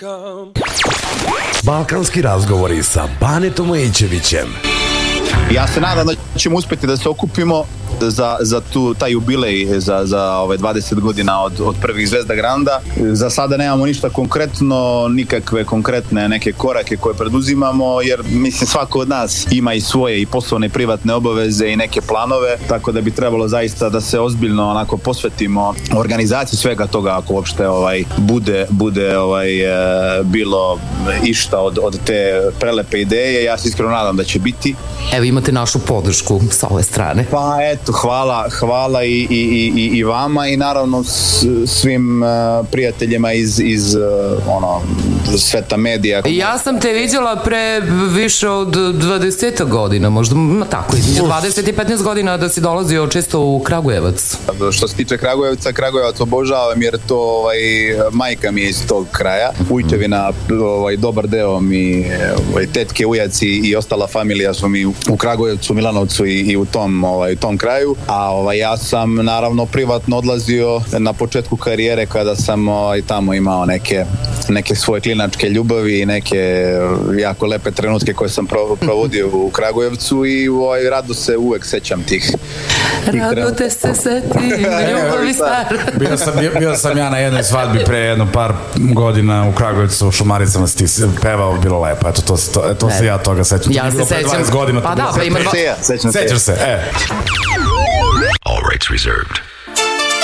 Balkanski razgovori sa Banetom Mojićevićem. Ja se nadam da ćemo uspjeti da se okupimo za taj jubilej za 20 godina od prvih Zvezda Granda. Za sada nemamo ništa konkretno, nikakve konkretne neke korake koje preduzimamo, jer mislim svako od nas ima i svoje i poslovne i privatne obaveze i neke planove, tako da bi trebalo zaista da se ozbiljno onako posvetimo organizaciji svega toga ako uopšte bude bilo išta od te prelepe ideje. Ja se iskreno nadam da će biti. Evo imate našu podršku sa ove strane. Pa eto, hvala i vama i naravno svim prijateljima iz sveta medija. Ja sam te viđala pre više od 20 godina, možda tako, između 20 i 15 godina da si dolazio često u Kragujevac. Što se tiče Kragujevac obožavam jer to majka mi je iz tog kraja. Ujčevina, dobar deo mi, tetke, ujaci i ostala familija su mi u Kragujevcu, Milanovcu i u tom kraju. A ja sam naravno privatno odlazio na početku karijere kada sam tamo imao neke svoje klinačke ljubavi i neke jako lepe trenutke koje sam provodio u Kragujevcu i rado se uvek sećam tih Rado te se setim, ljubavi stara. Bio sam ja na jednoj svadbi pre jedno par godina u Kragujevcu u Šumaricama, si ti pevao, bilo lepo. Eto, to se ja toga sećam. Ja se sećam. Pa da, sećaš se. All rights reserved.